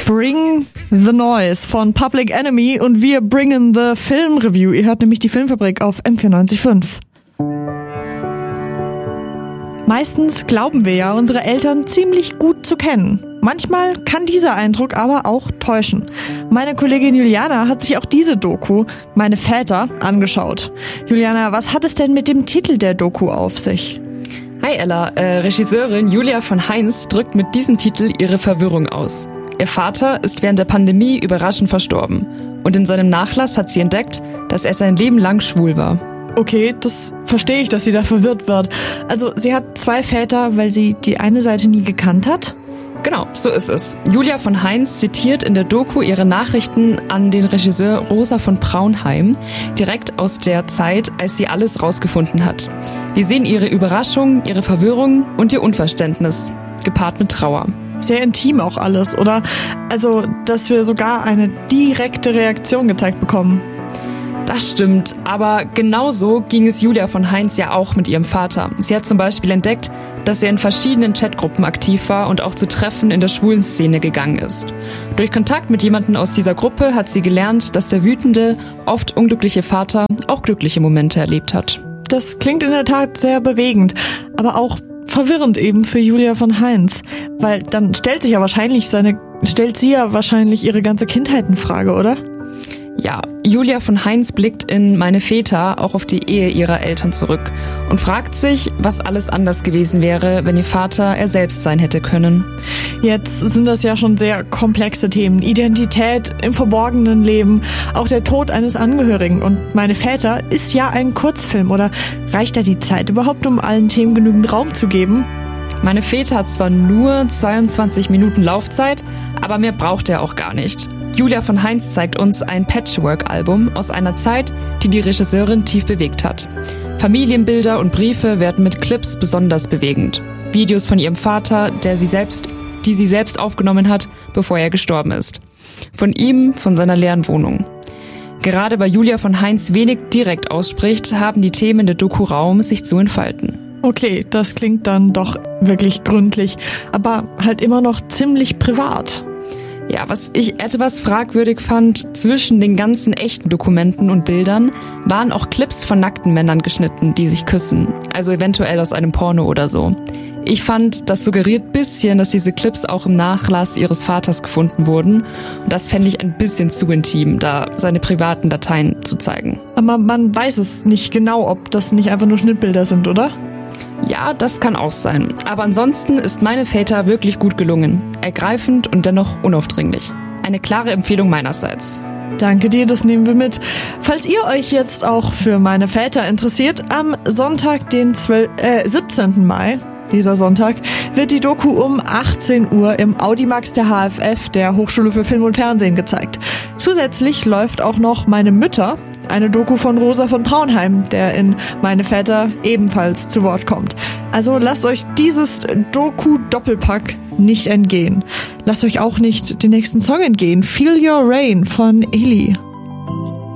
Bring the Noise von Public Enemy und wir bringen the Film Review. Ihr hört nämlich die Filmfabrik auf M94.5. Meistens glauben wir ja, unsere Eltern ziemlich gut zu kennen. Manchmal kann dieser Eindruck aber auch täuschen. Meine Kollegin Juliana hat sich auch diese Doku, Meine Väter, angeschaut. Juliana, was hat es denn mit dem Titel der Doku auf sich? Hi Ella, Regisseurin Julia von Heinz drückt mit diesem Titel ihre Verwirrung aus. Ihr Vater ist während der Pandemie überraschend verstorben und in seinem Nachlass hat sie entdeckt, dass er sein Leben lang schwul war. Okay, das verstehe ich, dass sie da verwirrt wird. Also sie hat 2 Väter, weil sie die eine Seite nie gekannt hat? Genau, so ist es. Julia von Heinz zitiert in der Doku ihre Nachrichten an den Regisseur Rosa von Braunheim, direkt aus der Zeit, als sie alles rausgefunden hat. Wir sehen ihre Überraschung, ihre Verwirrung und ihr Unverständnis, gepaart mit Trauer. Sehr intim auch alles, oder? Also, dass wir sogar eine direkte Reaktion gezeigt bekommen. Das stimmt, aber genauso ging es Julia von Heinz ja auch mit ihrem Vater. Sie hat zum Beispiel entdeckt, dass er in verschiedenen Chatgruppen aktiv war und auch zu Treffen in der schwulen Szene gegangen ist. Durch Kontakt mit jemandem aus dieser Gruppe hat sie gelernt, dass der wütende, oft unglückliche Vater auch glückliche Momente erlebt hat. Das klingt in der Tat sehr bewegend, aber auch verwirrend eben für Julia von Heinz, weil dann stellt sie ja wahrscheinlich ihre ganze Kindheit in Frage, oder? Ja, Julia von Heinz blickt in Meine Väter auch auf die Ehe ihrer Eltern zurück und fragt sich, was alles anders gewesen wäre, wenn ihr Vater er selbst sein hätte können. Jetzt sind das ja schon sehr komplexe Themen. Identität im verborgenen Leben, auch der Tod eines Angehörigen. Und Meine Väter ist ja ein Kurzfilm, oder reicht da die Zeit überhaupt, um allen Themen genügend Raum zu geben? Meine Väter hat zwar nur 22 Minuten Laufzeit, aber mehr braucht er auch gar nicht. Julia von Heinz zeigt uns ein Patchwork-Album aus einer Zeit, die die Regisseurin tief bewegt hat. Familienbilder und Briefe werden mit Clips besonders bewegend. Videos von ihrem Vater, die sie selbst aufgenommen hat, bevor er gestorben ist. Von ihm, von seiner leeren Wohnung. Gerade weil Julia von Heinz wenig direkt ausspricht, haben die Themen der Doku Raum, sich zu entfalten. Okay, das klingt dann doch wirklich gründlich, aber halt immer noch ziemlich privat. Ja, was ich etwas fragwürdig fand, zwischen den ganzen echten Dokumenten und Bildern waren auch Clips von nackten Männern geschnitten, die sich küssen. Also eventuell aus einem Porno oder so. Ich fand, das suggeriert bisschen, dass diese Clips auch im Nachlass ihres Vaters gefunden wurden. Und das fände ich ein bisschen zu intim, da seine privaten Dateien zu zeigen. Aber man weiß es nicht genau, ob das nicht einfach nur Schnittbilder sind, oder? Ja, das kann auch sein. Aber ansonsten ist Meine Väter wirklich gut gelungen. Ergreifend und dennoch unaufdringlich. Eine klare Empfehlung meinerseits. Danke dir, das nehmen wir mit. Falls ihr euch jetzt auch für Meine Väter interessiert, am Sonntag, den 17. Mai, dieser Sonntag, wird die Doku um 18 Uhr im Audimax der HFF, der Hochschule für Film und Fernsehen, gezeigt. Zusätzlich läuft auch noch Meine Mütter, eine Doku von Rosa von Braunheim, der in Meine Väter ebenfalls zu Wort kommt. Also lasst euch dieses Doku-Doppelpack nicht entgehen. Lasst euch auch nicht den nächsten Song entgehen. Feel Your Rain von Eli.